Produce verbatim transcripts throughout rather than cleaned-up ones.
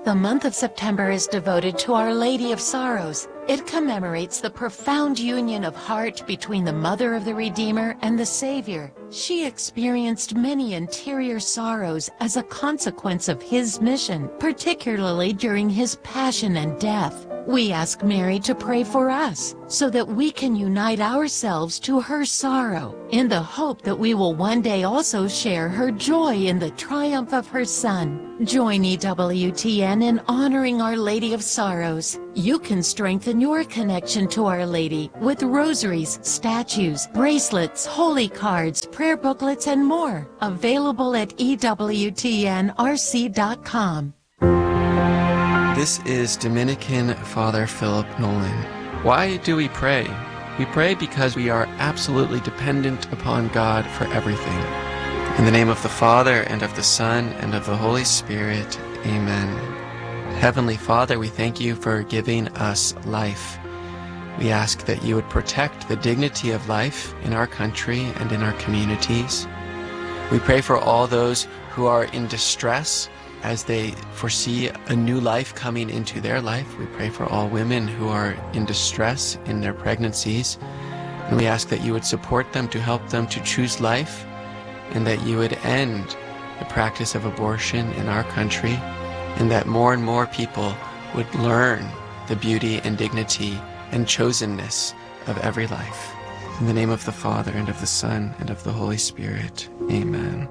The month of September is devoted to Our Lady of Sorrows. It commemorates the profound union of heart between the Mother of the Redeemer and the Savior. She experienced many interior sorrows as a consequence of His mission, particularly during His passion and death. We ask Mary to pray for us so that we can unite ourselves to her sorrow in the hope that we will one day also share her joy in the triumph of her Son. Join E W T N in honoring Our Lady of Sorrows. You can strengthen your connection to Our Lady with rosaries, statues, bracelets, holy cards, prayer booklets, and more. Available at E W T N R C dot com. This is Dominican Father Philip Nolan. Why do we pray? We pray because we are absolutely dependent upon God for everything. In the name of the Father, and of the Son, and of the Holy Spirit, amen. Heavenly Father, we thank you for giving us life. We ask that you would protect the dignity of life in our country and in our communities. We pray for all those who are in distress as they foresee a new life coming into their life. We pray for all women who are in distress in their pregnancies. And we ask that you would support them to help them to choose life, and that you would end the practice of abortion in our country, and that more and more people would learn the beauty and dignity and chosenness of every life. In the name of the Father, and of the Son, and of the Holy Spirit, amen.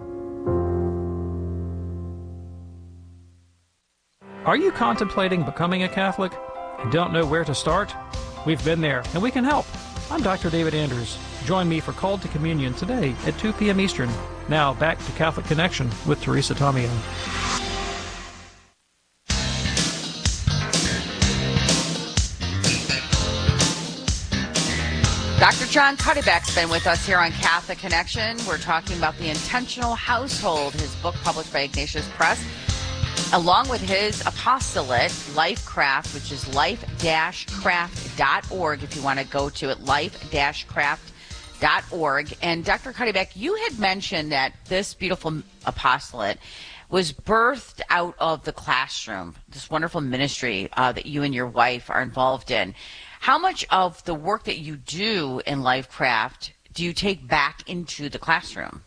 Are you contemplating becoming a Catholic and don't know where to start? We've been there, and we can help. I'm Doctor David Anders. Join me for Called to Communion today at two p.m. Eastern. Now, back to Catholic Connection with Teresa Tomeo. Doctor John Cuddeback's been with us here on Catholic Connection. We're talking about The Intentional Household, his book published by Ignatius Press, along with his apostolate, LifeCraft, which is life dash craft dot org if you want to go to it, life dash craft dot org. And Doctor Cuddeback, you had mentioned that this beautiful apostolate was birthed out of the classroom, this wonderful ministry uh, that you and your wife are involved in. How much of the work that you do in LifeCraft do you take back into the classroom?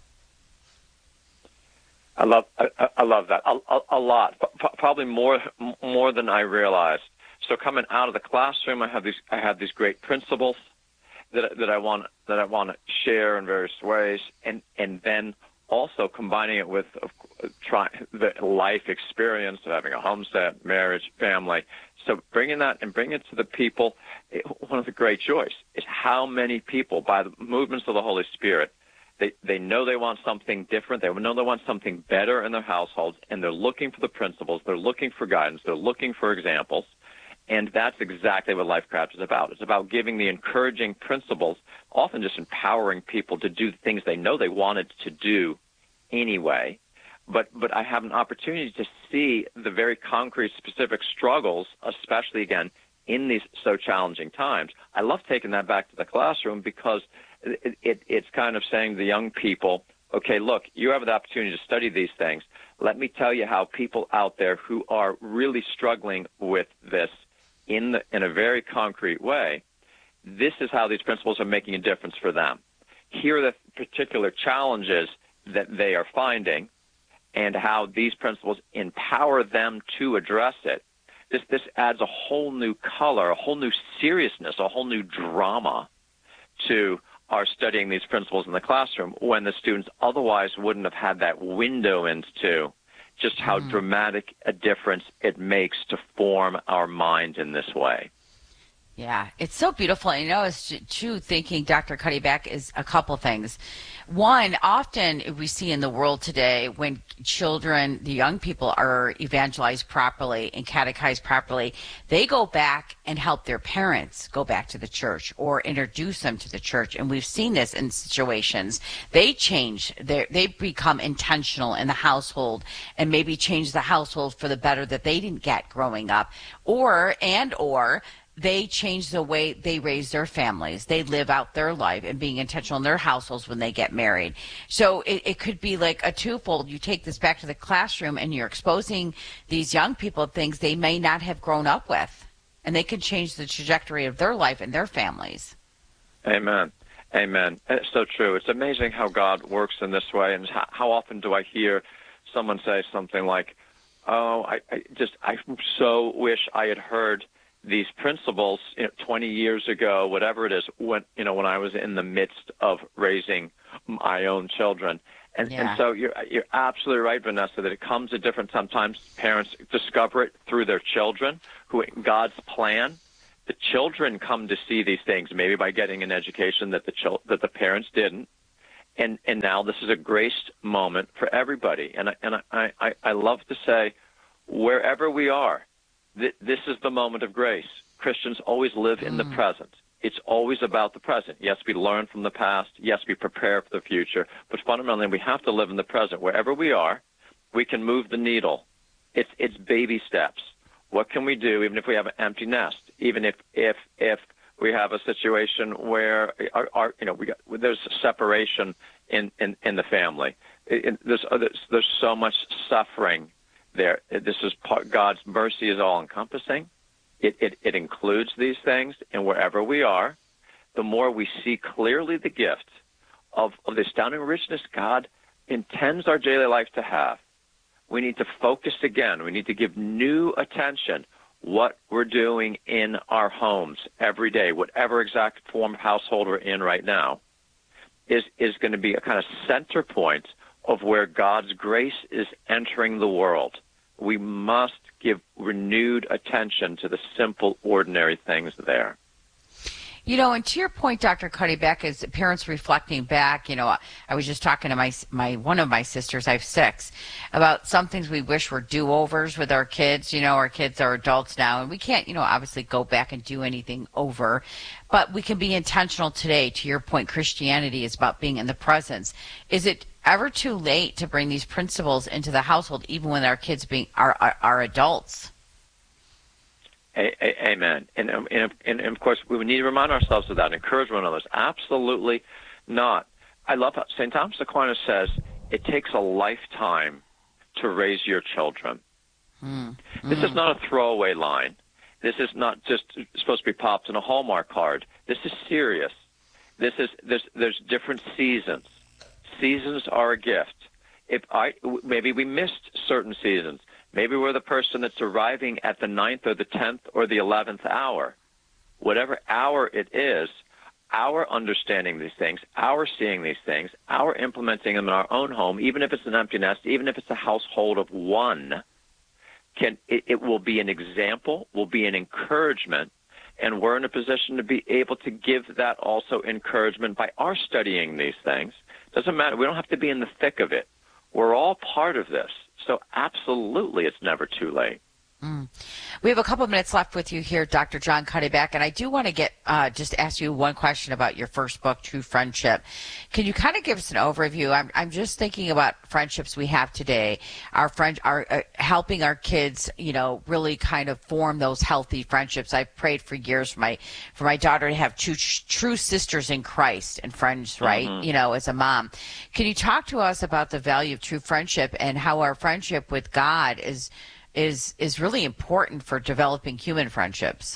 I love I, I love that a, a, a lot, P- probably more more than I realized. So coming out of the classroom, I have these I have these great principles that that I want that I want to share in various ways, and and then also combining it with uh, try the life experience of having a homestead, marriage, family. So bringing that and bringing it to the people, it, one of the great joys is how many people, by the movements of the Holy Spirit, They they know they want something different. They know they want something better in their households, and they're looking for the principles. They're looking for guidance. They're looking for examples, and that's exactly what LifeCraft is about. It's about giving the encouraging principles, often just empowering people to do things they know they wanted to do anyway. But but I have an opportunity to see the very concrete, specific struggles, especially, again, in these so challenging times. I love taking that back to the classroom because It, it, it's kind of saying to the young people, okay, look, you have the opportunity to study these things. Let me tell you how people out there who are really struggling with this in the, in a very concrete way, this is how these principles are making a difference for them. Here are the particular challenges that they are finding and how these principles empower them to address it. This, this adds a whole new color, a whole new seriousness, a whole new drama to are studying these principles in the classroom when the students otherwise wouldn't have had that window into just how mm. dramatic a difference it makes to form our mind in this way. Yeah, it's so beautiful. And, you know, it's true thinking, Doctor Cuddeback, is a couple things. One, often we see in the world today when children, the young people, are evangelized properly and catechized properly, they go back and help their parents go back to the church or introduce them to the church. And we've seen this in situations. They change, they become intentional in the household and maybe change the household for the better that they didn't get growing up. Or, and or, they change the way they raise their families. They live out their life and being intentional in their households when they get married. So it, it could be like a twofold. You take this back to the classroom and you're exposing these young people to things they may not have grown up with, and they can change the trajectory of their life and their families. Amen. Amen. It's so true. It's amazing how God works in this way. And how, how often do I hear someone say something like, oh, I, I just, I so wish I had heard these principles, you know, twenty years ago, whatever it is, when, you know, when I was in the midst of raising my own children. And, yeah. and so you're, you're absolutely right, Vanessa, that it comes at different, sometimes parents discover it through their children, who God's plan. The children come to see these things, maybe by getting an education that the chil- that the parents didn't. And, and now this is a grace moment for everybody. And I, and I, I, I love to say, wherever we are, th- this is the moment of grace. Christians always live in the present. It's always about the present. Yes, we learn from the past. Yes, we prepare for the future. But fundamentally, we have to live in the present. Wherever we are, we can move the needle. It's it's baby steps. What can we do, even if we have an empty nest? Even if if if we have a situation where our, our you know we got, there's separation in, in, in the family. It, it, there's, there's there's so much suffering there. This is part, God's mercy is all encompassing. It, it it includes these things, and wherever we are, the more we see clearly the gift of, of the astounding richness God intends our daily life to have. We need to focus again. We need to give new attention what we're doing in our homes every day, whatever exact form of household we're in right now, is is going to be a kind of center point of where God's grace is entering the world. We must give renewed attention to the simple, ordinary things there. You know, and to your point, Doctor Cuddeback, as parents reflecting back, you know, I was just talking to my my one of my sisters, I have six, about some things we wish were do-overs with our kids. You know, our kids are adults now, and we can't, you know, obviously go back and do anything over. But we can be intentional today. To your point, Christianity is about being in the presence. Is it ever too late to bring these principles into the household, even when our kids being are are, are adults? A- a- amen. And, and, and, and, of course, we need to remind ourselves of that, encourage one another. Absolutely not. I love how Saint Thomas Aquinas says it takes a lifetime to raise your children. Mm. This mm. is not a throwaway line. This is not just supposed to be popped in a Hallmark card. This is serious. This is there's there's different seasons. Seasons are a gift. If I maybe we missed certain seasons. Maybe we're the person that's arriving at the ninth or the tenth or the eleventh hour. Whatever hour it is, our understanding these things, our seeing these things, our implementing them in our own home, even if it's an empty nest, even if it's a household of one, can it, it will be an example, will be an encouragement, and we're in a position to be able to give that also encouragement by our studying these things. Doesn't matter. We don't have to be in the thick of it. We're all part of this. So absolutely, it's never too late. Mm. We have a couple of minutes left with you here, Doctor John Cuddeback, and I do want to get uh, just ask you one question about your first book, True Friendship. Can you kind of give us an overview? I'm I'm just thinking about friendships we have today. Our friend, our uh, helping our kids, you know, really kind of form those healthy friendships. I've prayed for years for my for my daughter to have true true sisters in Christ and friends, right? Mm-hmm. You know, as a mom. Can you talk to us about the value of true friendship and how our friendship with God is is is really important for developing human friendships?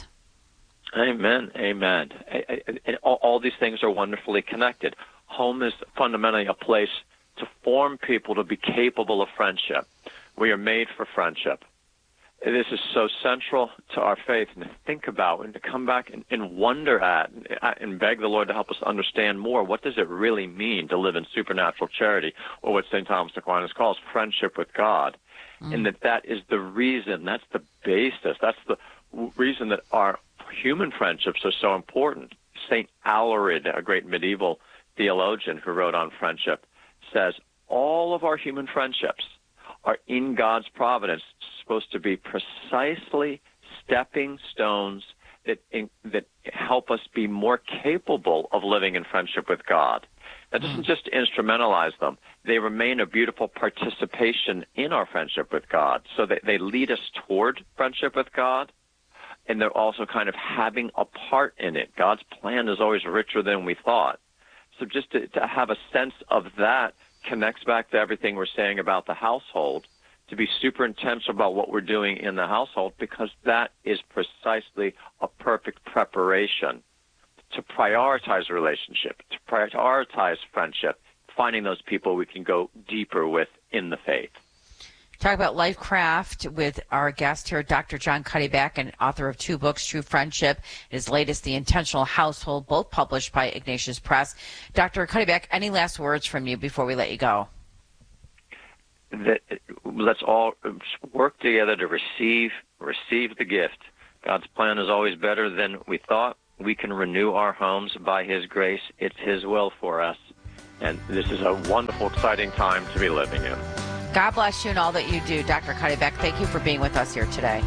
Amen. Amen. And all, all these things are wonderfully connected. Home is fundamentally a place to form people to be capable of friendship. We are made for friendship. This is so central to our faith, and to think about and to come back and, and wonder at and beg the Lord to help us understand more. What does it really mean to live in supernatural charity, or what Saint Thomas Aquinas calls friendship with God? Mm. And that that is the reason, that's the basis, that's the reason that our human friendships are so important. Saint Alarid, a great medieval theologian who wrote on friendship, says all of our human friendships are in God's providence supposed to be precisely stepping stones that in, that help us be more capable of living in friendship with God. That doesn't just instrumentalize them. They remain a beautiful participation in our friendship with God. So they, they lead us toward friendship with God and they're also kind of having a part in it. God's plan is always richer than we thought. So just to, to have a sense of that connects back to everything we're saying about the household, to be super intentional about what we're doing in the household, because that is precisely a perfect preparation to prioritize relationship, to prioritize friendship, finding those people we can go deeper with in the faith. Talk about LifeCraft with our guest here, Doctor John Cuddeback, and author of two books, True Friendship, his latest, The Intentional Household, both published by Ignatius Press. Doctor Cuddeback, any last words from you before we let you go? That, let's all work together to receive, receive the gift. God's plan is always better than we thought. We can renew our homes by His grace. It's His will for us. And this is a wonderful, exciting time to be living in. God bless you and all that you do, Doctor Cuddeback. Thank you for being with us here today.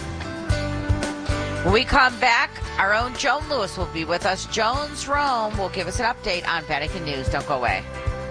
When we come back, our own Joan Lewis will be with us. Joan's Rome will give us an update on Vatican News. Don't go away.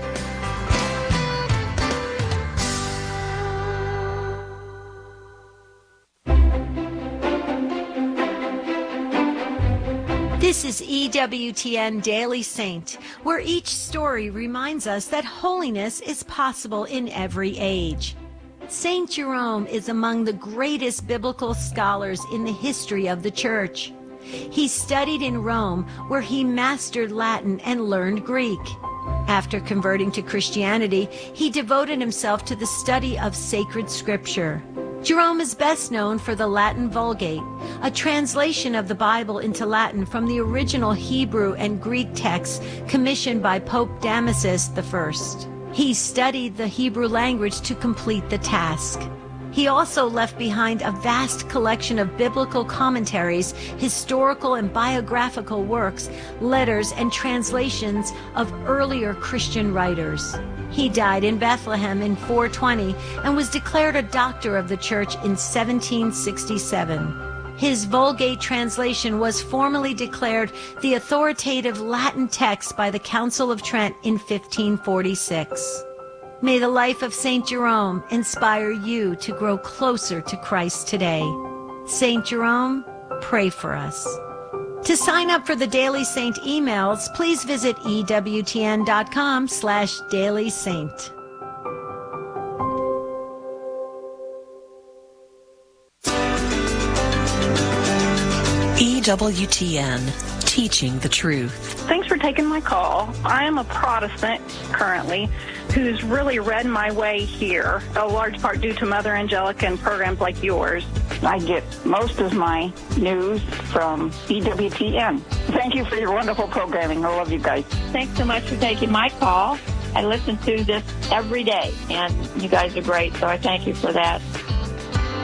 This is E W T N Daily Saint, where each story reminds us that holiness is possible in every age. Saint Jerome is among the greatest biblical scholars in the history of the Church. He studied in Rome, where he mastered Latin and learned Greek. After converting to Christianity, he devoted himself to the study of sacred scripture. Jerome is best known for the Latin Vulgate, a translation of the Bible into Latin from the original Hebrew and Greek texts commissioned by Pope Damasus the First. He studied the Hebrew language to complete the task. He also left behind a vast collection of biblical commentaries, historical and biographical works, letters, and translations of earlier Christian writers. He died in Bethlehem in four twenty and was declared a doctor of the Church in seventeen sixty-seven. His Vulgate translation was formally declared the authoritative Latin text by the Council of Trent in fifteen forty-six. May the life of Saint Jerome inspire you to grow closer to Christ today. Saint Jerome, pray for us. To sign up for the Daily Saint emails, please visit ewtn.com slash Daily Saint. E W T N, teaching the truth. Thanks for taking my call. I am a Protestant currently who's really read my way here, a large part due to Mother Angelica and programs like yours. I get most of my news from E W T N. Thank you for your wonderful programming. I love you guys. Thanks so much for taking my call. I listen to this every day, and you guys are great, so I thank you for that.